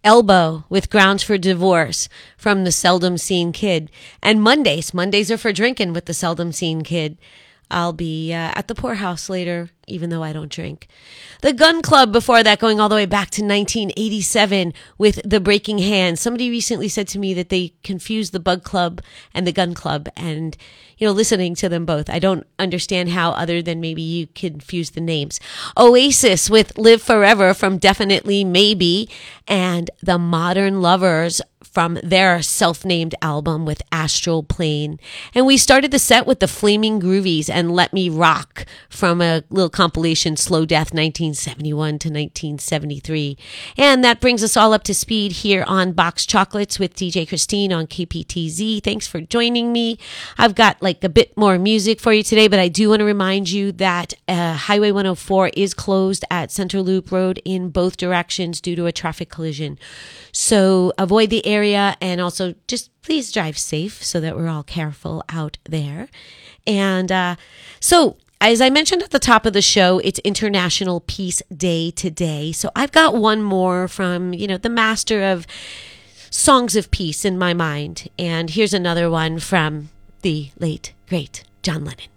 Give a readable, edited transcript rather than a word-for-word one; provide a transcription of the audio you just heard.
Elbow with Grounds for Divorce from The Seldom Seen Kid. And Mondays are for drinking with The Seldom Seen Kid. I'll be at the poorhouse later, even though I don't drink. The Gun Club before that, going all the way back to 1987 with The Breaking Hands. Somebody recently said to me that they confused the Bug Club and the Gun Club, and, listening to them both, I don't understand how, other than maybe you confuse the names. Oasis with Live Forever from Definitely Maybe, and The Modern Lovers from their self-named album with Astral Plane. And we started the set with the Flaming Groovies and Let Me Rock from a little compilation, Slow Death 1971 to 1973. And that brings us all up to speed here on Box Chocolates with DJ Christine on KPTZ. Thanks for joining me. I've got a bit more music for you today, but I do want to remind you that Highway 104 is closed at Center Loop Road in both directions due to a traffic collision. So avoid the area, and also just please drive safe so that we're all careful out there. And so as I mentioned at the top of the show, it's International Peace Day today. So I've got one more from, the master of songs of peace in my mind. And here's another one from the late, great John Lennon.